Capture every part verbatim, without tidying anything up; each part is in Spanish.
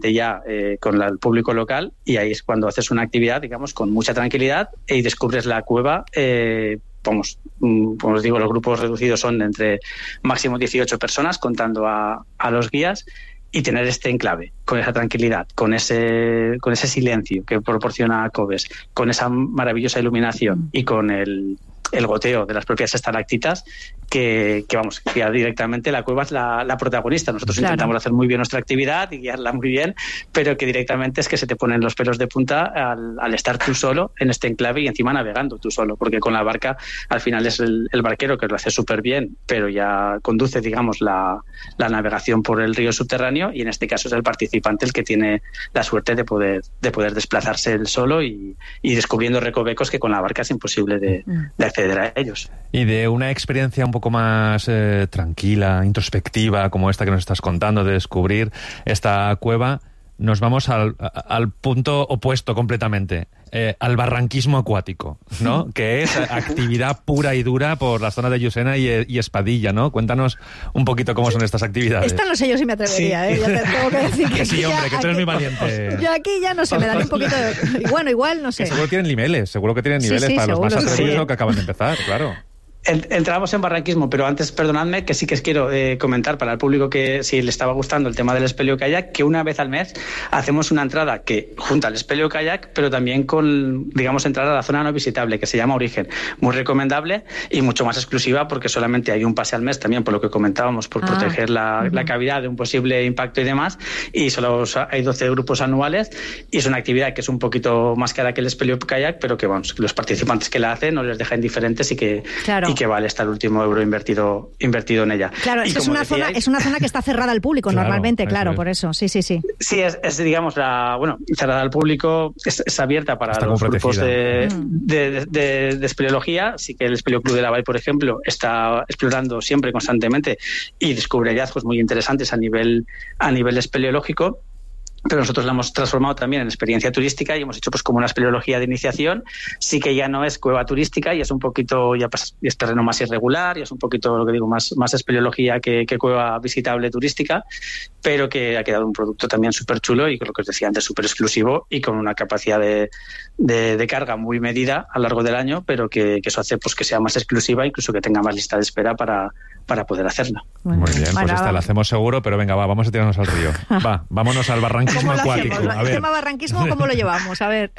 directamente ya eh, con la, el público local, y ahí es cuando haces una actividad, digamos, con mucha tranquilidad y descubres la cueva. Eh, vamos, como os digo, los grupos reducidos son de entre máximo dieciocho personas, contando a, a los guías, y tener este enclave, con esa tranquilidad, con ese con ese silencio que proporciona Cobes, con esa maravillosa iluminación mm. y con el, el goteo de las propias estalactitas, que, que vamos, que ya directamente la cueva es la, la protagonista. Nosotros claro. intentamos hacer muy bien nuestra actividad y guiarla muy bien, pero que directamente es que se te ponen los pelos de punta al, al estar tú solo en este enclave y encima navegando tú solo, porque con la barca al final es el, el barquero que lo hace súper bien, pero ya conduce, digamos, la, la navegación por el río subterráneo, y en este caso es el participante el que tiene la suerte de poder, de poder desplazarse él solo y, y descubriendo recovecos que con la barca es imposible de, de acceder a ellos. Y de una experiencia un poco más eh, tranquila, introspectiva, como esta que nos estás contando, de descubrir esta cueva, nos vamos al, al punto opuesto completamente, eh, al barranquismo acuático, ¿no? Que es actividad pura y dura por la zona de Llucena y, y Espadilla, ¿no? Cuéntanos un poquito cómo son estas actividades. Esta no sé yo si me atrevería, sí. ¿eh? Ya te tengo que decir que, que sí, hombre, que tú eres muy valiente. Yo aquí ya no sé, me daría un poquito de... Bueno, igual, no sé. Que seguro que tienen niveles, seguro que tienen niveles sí, sí, para seguro, los más atrevidos sí. que acaban de empezar, claro. Entramos en barranquismo, pero antes, perdonadme, que sí que os quiero eh, comentar para el público que si le estaba gustando el tema del espeleo kayak, que una vez al mes hacemos una entrada que junta el espeleo kayak, pero también con, digamos, entrar a la zona no visitable, que se llama Origen. Muy recomendable y mucho más exclusiva, porque solamente hay un pase al mes también, por lo que comentábamos, por ah, proteger la, uh-huh. la cavidad de un posible impacto y demás, y solo hay doce grupos anuales, y es una actividad que es un poquito más cara que el espeleo kayak, pero que, vamos, los participantes que la hacen no les deja indiferentes y que... Claro. Y que vale hasta el último euro invertido invertido en ella. Claro, es, que es, una decíais, zona, es una zona que está cerrada al público claro, normalmente, claro, es. por eso. Sí, sí, sí. Sí, es, es digamos, la bueno, cerrada al público, es, es abierta para está los grupos de, mm. de, de, de, de espeleología. Sí que el Espeleo Club de la Vall, por ejemplo, está explorando siempre, constantemente, y descubre hallazgos muy interesantes a nivel, a nivel espeleológico. Pero nosotros la hemos transformado también en experiencia turística y hemos hecho pues como una espeleología de iniciación. Sí que ya no es cueva turística y es un poquito, ya es terreno más irregular, y es un poquito, lo que digo, más, más espeleología que, que cueva visitable turística, pero que ha quedado un producto también súper chulo y, lo que os decía antes, súper exclusivo y con una capacidad de, de, de carga muy medida a lo largo del año, pero que, que eso hace pues que sea más exclusiva, incluso que tenga más lista de espera para, para poder hacerla. Muy bien, pues esta la hacemos seguro, pero venga, va, vamos a tirarnos al río. Va, vámonos al barranquismo acuático. A ver. El tema barranquismo, ¿cómo lo llevamos? A ver.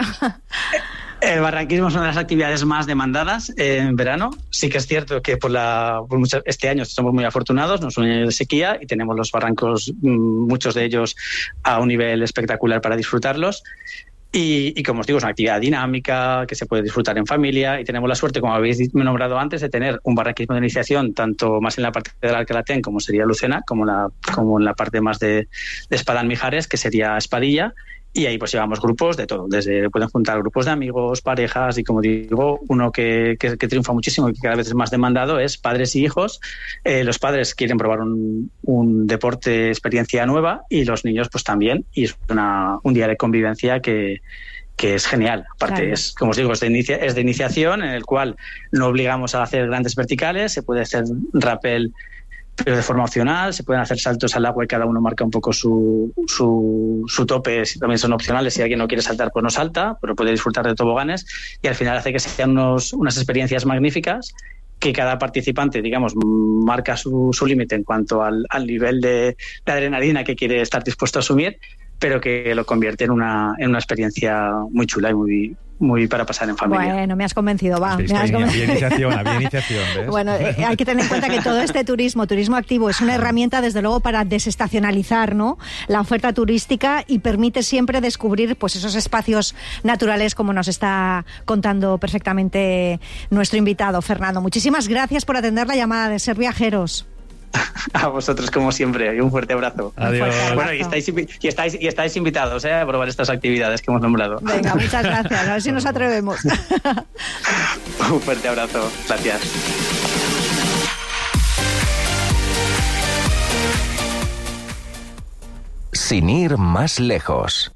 El barranquismo es una de las actividades más demandadas en verano. Sí que es cierto que por la por mucho, este año somos muy afortunados, no es un año de sequía y tenemos los barrancos, muchos de ellos a un nivel espectacular para disfrutarlos. Y, y como os digo, es una actividad dinámica que se puede disfrutar en familia, y tenemos la suerte, como habéis nombrado antes, de tener un barranquismo de iniciación tanto más en la parte del Alcalatén, como sería Lucena, como, la, como en la parte más de, de Espadán-Mijares, que sería Espadilla. Y ahí pues llevamos grupos de todo, desde pueden juntar grupos de amigos, parejas, y como digo, uno que, que, que triunfa muchísimo y que cada vez es más demandado es padres y hijos. Eh, los padres quieren probar un, un deporte, experiencia nueva, y los niños pues también, y es una, un día de convivencia que, que es genial. Aparte, claro. es, como os digo, es de, inicia, es de iniciación, en el cual no obligamos a hacer grandes verticales, se puede hacer rappel pero de forma opcional, se pueden hacer saltos al agua y cada uno marca un poco su, su, su tope, también son opcionales, si alguien no quiere saltar pues no salta, pero puede disfrutar de toboganes, y al final hace que sean unos, unas experiencias magníficas, que cada participante, digamos, marca su, su límite en cuanto al, al nivel de, de adrenalina que quiere estar dispuesto a asumir, pero que lo convierte en una, en una experiencia muy chula y muy, muy para pasar en familia. Bueno, me has convencido, va. Sí, me has convencido. Había iniciación, había iniciación, ¿ves? Bueno, eh, hay que tener en cuenta que todo este turismo, turismo activo, es una herramienta, desde luego, para desestacionalizar, ¿no?, la oferta turística, y permite siempre descubrir pues esos espacios naturales, como nos está contando perfectamente nuestro invitado, Fernando. Muchísimas gracias por atender la llamada de Ser Viajeros. A vosotros, como siempre, y un fuerte abrazo. Adiós. Fuerte bueno, y estáis, y, estáis, y estáis invitados, ¿eh?, a probar estas actividades que hemos nombrado. Venga, muchas gracias. A ver si nos atrevemos. Un fuerte abrazo. Gracias. Sin ir más lejos.